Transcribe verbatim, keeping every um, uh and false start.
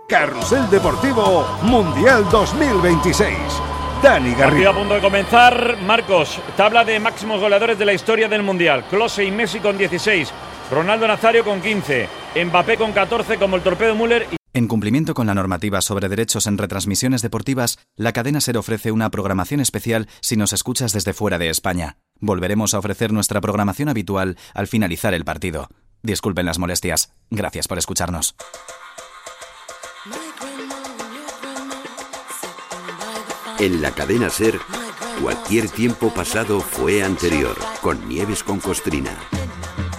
Carrusel Deportivo Mundial dos mil veintiséis. Dani Garrido. Partido a punto de comenzar. Marcos, tabla de máximos goleadores de la historia del Mundial. Klose y Messi con dieciséis, Ronaldo Nazario con quince, Mbappé con catorce como el Torpedo Müller. Y... En cumplimiento con la normativa sobre derechos en retransmisiones deportivas, la cadena SER ofrece una programación especial si nos escuchas desde fuera de España. Volveremos a ofrecer nuestra programación habitual al finalizar el partido. Disculpen las molestias. Gracias por escucharnos. En la cadena SER, cualquier tiempo pasado fue anterior, con Nieves con Costrina.